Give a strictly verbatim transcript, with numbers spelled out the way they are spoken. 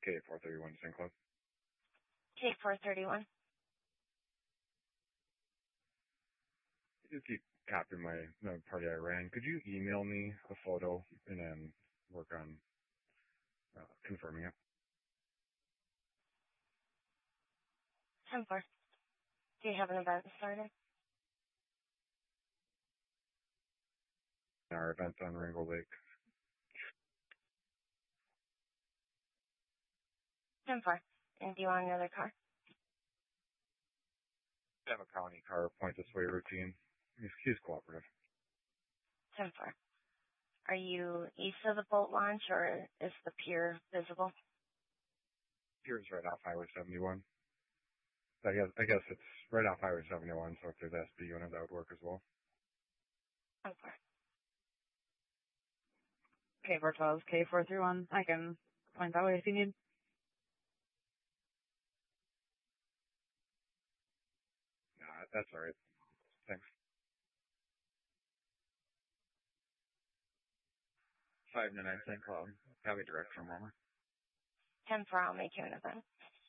K four thirty-one Saint Cloud. K four thirty-one. If you copy my the party I ran, could you email me a photo and then work on uh, confirming it? ten four. Do you have an event started? Our event on Rainbow Lake. ten four. And do you want another car? I have a county car point this way routine. He's, he's cooperative. ten four. Are you east of the boat launch, or is the pier visible? Pier's right off Highway seventy-one. I guess I guess it's right off Highway seventy-one, so if there's S P unit, that would work as well. ten four. K four twelve, K four thirty-one. I can point that way if you need. Nah, that's all right. Thanks. Five to nine Saint Cloud. Have a direct from Roma. ten four, I'll make you an event.